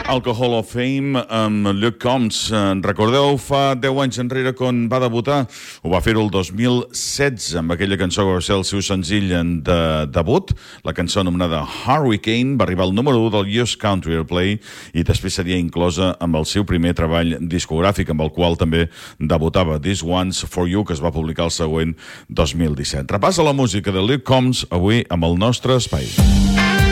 Alcohol of Fame amb Luke Combs. Recordeu fa 10 anys enrere quan va debutar? Ho va fer-ho el 2016 amb aquella cançó que va ser el seu senzill de debut. La cançó anomenada Hurricane va arribar al número 1 del US Country Airplay i després seria inclosa amb el seu primer treball discogràfic, amb el qual també debutava, This One's For You, que es va publicar el següent 2017. Repassa la música de Luke Combs avui amb el nostre espai.